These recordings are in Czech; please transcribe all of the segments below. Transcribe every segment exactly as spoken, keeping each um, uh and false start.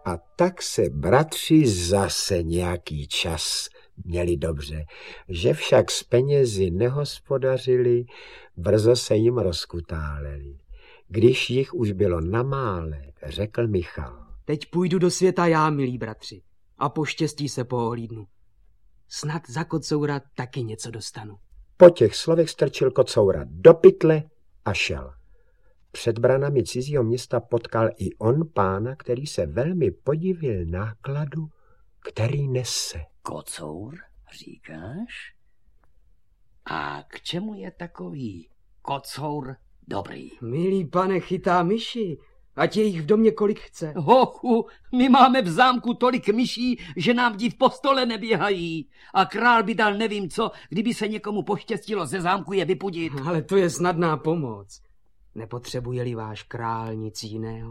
A tak se bratři zase nějaký čas měli dobře, že však s penězi nehospodařili, brzo se jim rozkutáleli. Když jich už bylo na mále, řekl Michal. Teď půjdu do světa já, milí bratři, a po štěstí se poohlídnu. Snad za kocoura taky něco dostanu. Po těch slovech strčil kocoura do pytle a šel. Před branami cizího města potkal i on pána, který se velmi podivil nákladu, který nese. Kocour, říkáš? A k čemu je takový kocour dobrý? Milý pane, chytá myši, ať je jich v domě kolik chce. Hochu, my máme v zámku tolik myší, že nám v postole neběhají. A král by dal nevím co, kdyby se někomu poštěstilo ze zámku je vypudit. Ale to je snadná pomoc. Nepotřebuje-li váš král nic jiného?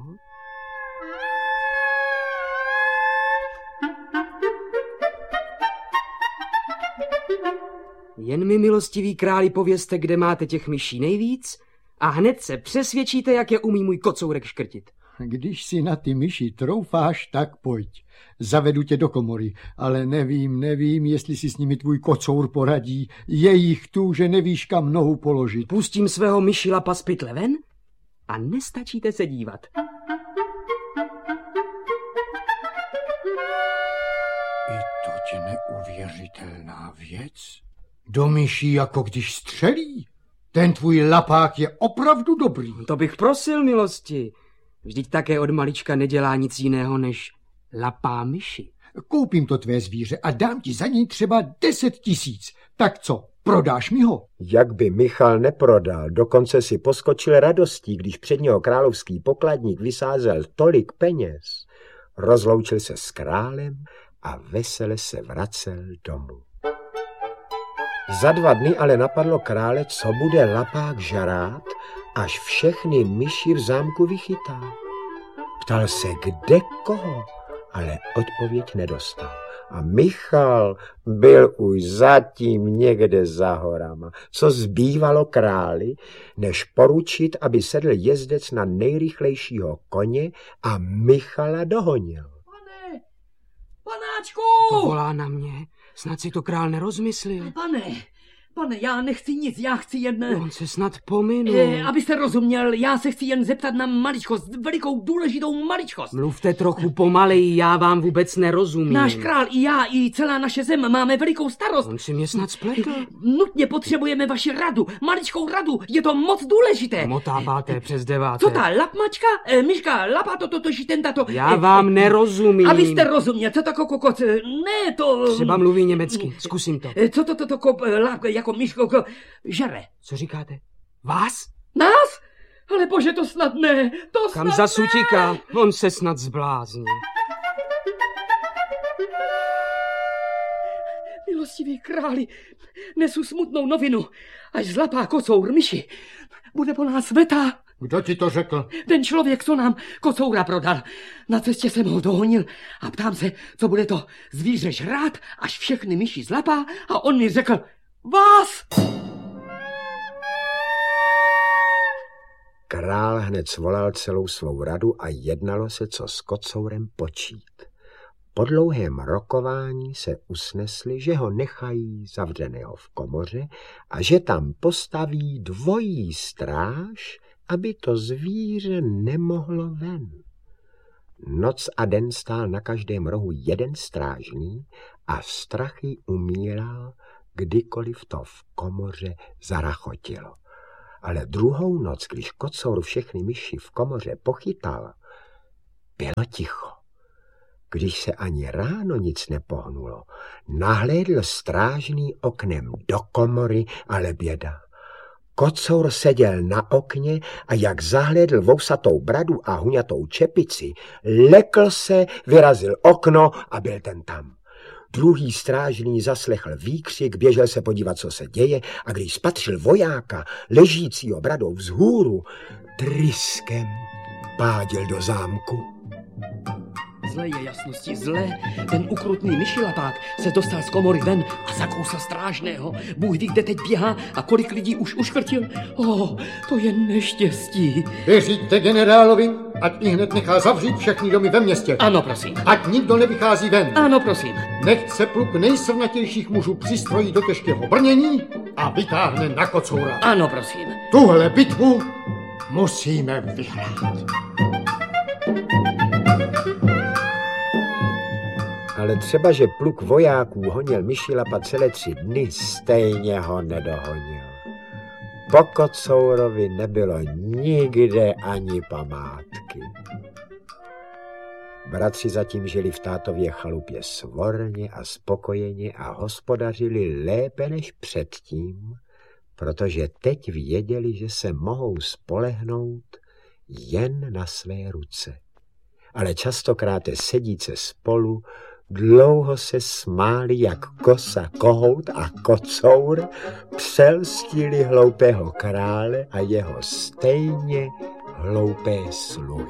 Jen mi, milostivý králi, povězte, kde máte těch myší nejvíc a hned se přesvědčíte, jak je umí můj kocourek škrtit. Když si na ty myši troufáš, tak pojď. Zavedu tě do komory, ale nevím, nevím, jestli si s nimi tvůj kocour poradí. Je jich tu, že nevíš, kam nohu položit. Pustím svého myši lapa z pytle ven a nestačíte se dívat. I to tě neuvěřitelná věc. Do myší, jako když střelí. Ten tvůj lapák je opravdu dobrý. To bych prosil, milosti. Vždyť také od malička nedělá nic jiného, než lapá myši. Koupím to tvé zvíře a dám ti za něj třeba deset tisíc. Tak co, prodáš mi ho? Jak by Michal neprodal, dokonce si poskočil radostí, když před něho královský pokladník vysázel tolik peněz. Rozloučil se s králem a vesele se vracel domů. Za dva dny ale napadlo krále, co bude lapák žrát, až všechny myši v zámku vychytá. Ptal se kde koho, ale odpověď nedostal. A Michal byl už zatím někde za horama. Co zbývalo králi, než poručit, aby sedl jezdec na nejrychlejšího koně a Michala dohonil. Pane, panáčku! To volá na mě. Snad si to král nerozmyslil. Pane, pane, já nechci nic, já chci jen... On se snad pominul. E, abyste rozuměl, já se chci jen zeptat na maličkost, velikou důležitou maličkost. Mluvte trochu pomaleji, já vám vůbec nerozumím. Náš král i já, i celá naše zem máme velikou starost. On si mě snad spletl. Nutně potřebujeme vaši radu, maličkou radu, je to moc důležité. Motá páté přes deváté. Co ta lapmačka, e, myška, lapa, to, to, to, žitenta, to... Já vám nerozumím. Abyste rozuměl, co to kokot, ne to... Třeba mluví německy, zkusím to. Co to, to, to, kop, lap, jako myško, ko, žere. Co říkáte? Vás? Nás? Ale bože, to snad ne, to snad Kam zas utíká? On se snad zblázní. Milostivý králi, nesu smutnou novinu, až zlapá kocour myši. Bude po nás veta. Kdo ti to řekl? Ten člověk, co nám kocoura prodal. Na cestě jsem ho dohonil a ptám se, co bude to zvíře žrát, až všechny myši zlapá, a on mi řekl, vás! Král hned svolal celou svou radu a jednalo se, co s kocourem počít. Po dlouhém rokování se usnesli, že ho nechají zavřeného v komoře a že tam postaví dvojí stráž, aby to zvíře nemohlo ven. Noc a den stál na každém rohu jeden strážný a strachy umíral, kdykoliv to v komoře zarachotilo. Ale druhou noc, když kocour všechny myši v komoře pochytal, bylo ticho. Když se ani ráno nic nepohnulo, nahlédl strážný oknem do komory, ale běda. Kocour seděl na okně a jak zahlédl vousatou bradu a huňatou čepici, lekl se, vyrazil okno a byl ten tam. Druhý strážný zaslechl výkřik, běžel se podívat, co se děje, a když spatřil vojáka, ležícího bradou vzhůru, tryskem pádil do zámku. zle je jasnosti zle. Ten ukrutný myšilapák se dostal z komory ven a zakousl strážného. Bůh ví, kde teď běhá a kolik lidí už uškrtil. Oh, to je neštěstí. Věříte generálovi, ať i hned nechá zavřít všechny domy ve městě. Ano, prosím. Ať nikdo nevychází ven. Ano, prosím. Nechť se pluk nejsrnatějších mužů přistrojí do těžkého brnění a vytáhne na kocoura. Ano, prosím. Tuhle bitvu musíme vyhrát. Ale třeba, že pluk vojáků honil myšilapa celé tři dny, stejně ho nedohonil. Po kocourovi nebylo nikde ani památky. Bratři zatím žili v tátově chalupě svorně a spokojeně a hospodařili lépe než předtím, protože teď věděli, že se mohou spolehnout jen na své ruce. Ale častokrát sedíce spolu dlouho se smáli jak kosa, kohout a kocour, přelstili hloupého krále a jeho stejně hloupé sluhy.